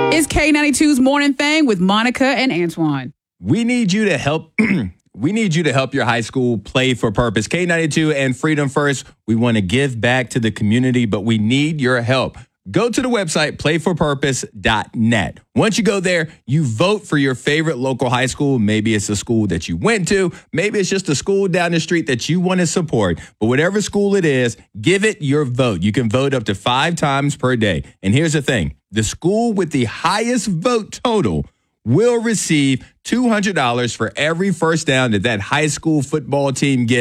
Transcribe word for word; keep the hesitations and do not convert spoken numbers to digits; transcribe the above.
It's K ninety-two's Morning Thing with Monica and Antoine. We need you to help. We need you to help your high school play for purpose. K ninety-two and Freedom First, we want to give back to the community, but we need your help. Go to the website, play for purpose dot net. Once you go there, you vote for your favorite local high school. Maybe it's a school that you went to. Maybe it's just a school down the street that you want to support. But whatever school it is, give it your vote. You can vote up to five times per day. And here's the thing. The school with the highest vote total will receive two hundred dollars for every first down that that high school football team gets.